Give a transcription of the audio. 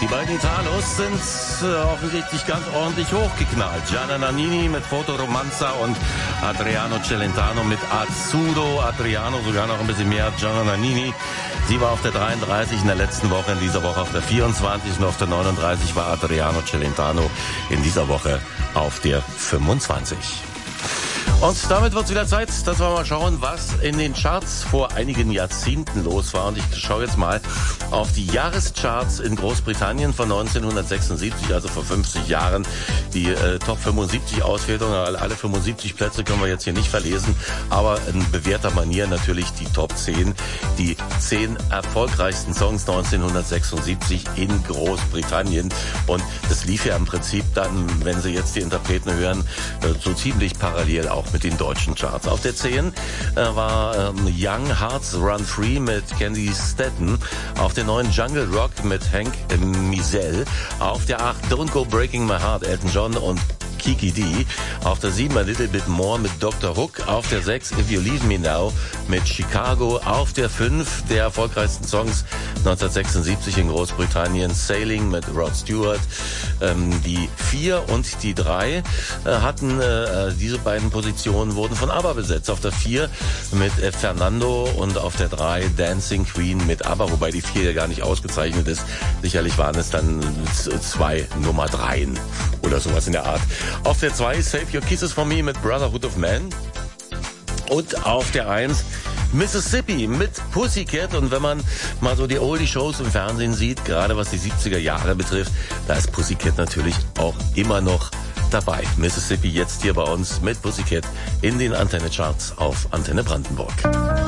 Die beiden Italos sind offensichtlich ganz ordentlich hochgeknallt. Gianna Nannini mit Foto Romanza und Adriano Celentano mit Azzurro. Adriano sogar noch ein bisschen mehr als Gianna Nannini. Sie war auf der 33 in der letzten Woche, in dieser Woche auf der 24 und auf der 39 war Adriano Celentano in dieser Woche auf der 25. Und damit wird es wieder Zeit, dass wir mal schauen, was in den Charts vor einigen Jahrzehnten los war. Und ich schaue jetzt mal auf die Jahrescharts in Großbritannien von 1976, also vor 50 Jahren. Die Top 75 Auswertung, alle 75 Plätze können wir jetzt hier nicht verlesen, aber in bewährter Manier natürlich die Top 10. Die 10 erfolgreichsten Songs 1976 in Großbritannien. Und das lief ja im Prinzip dann, wenn Sie jetzt die Interpreten hören, so ziemlich parallel auch mit den deutschen Charts. Auf der 10 war Young Hearts Run Free mit Candy Staton. Auf der 9 Jungle Rock mit Hank Mizell. Auf der 8 Don't Go Breaking My Heart, Elton John und Kiki D. Auf der 7 A Little Bit More mit Dr. Hook. Auf der 6 If You Leave Me Now mit Chicago. Auf der 5 der erfolgreichsten Songs 1976 in Großbritannien, Sailing mit Rod Stewart. Die 4 und die 3 hatten diese beiden Positionen wurden von ABBA besetzt. Auf der 4 mit Fernando und auf der 3 Dancing Queen mit ABBA, wobei die 4 ja gar nicht ausgezeichnet ist. Sicherlich waren es dann 2 Nummer 3 oder sowas in der Art. Auf der 2 Save Your Kisses For Me mit Brotherhood of Man. Und auf der 1 Mississippi mit Pussycat. Und wenn man mal so die Oldie-Shows im Fernsehen sieht, gerade was die 70er Jahre betrifft, da ist Pussycat natürlich auch immer noch dabei. Mississippi jetzt hier bei uns mit Pussycat in den Antenne-Charts auf Antenne Brandenburg.